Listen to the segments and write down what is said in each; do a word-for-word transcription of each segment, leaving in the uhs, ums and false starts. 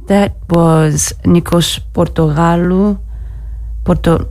That was Nikos Portogalou, Porto,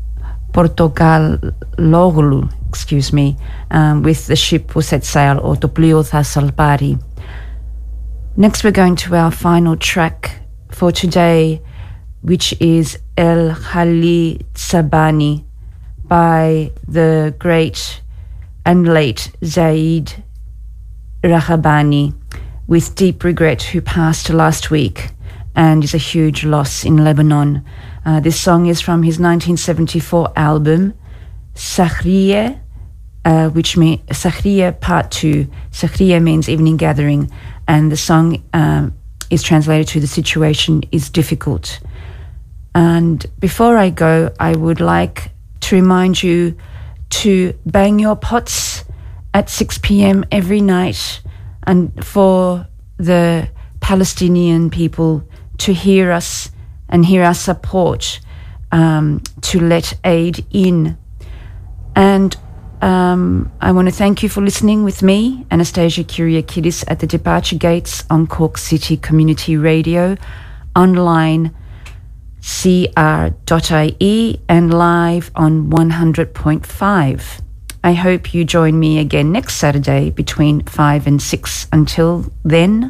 Portogaloglu, excuse me, um, with The Ship Will Set Sail, or To Plio θα Salpari. Next we're going to our final track for today, which is El Khali Tsabani by the great and late Zaid Rahabani, with deep regret, who passed last week and is a huge loss in Lebanon. Uh, this song is from his nineteen seventy-four album, Sahriye, uh, which means Sahriye Part two. Sahriye means evening gathering, and the song um, is translated to The Situation is Difficult. And before I go, I would like to remind you to bang your pots at six p.m. every night, and for the Palestinian people to hear us and hear our support, um, to let aid in. And um, I want to thank you for listening with me, Anastasia Kyriakidis, at the Departure Gates on Cork City Community Radio, online c r dot i e, and live on one hundred point five. I hope you join me again next Saturday between five and six. Until then,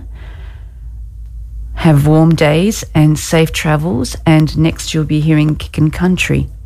have warm days and safe travels, and next you'll be hearing Kickin' Country.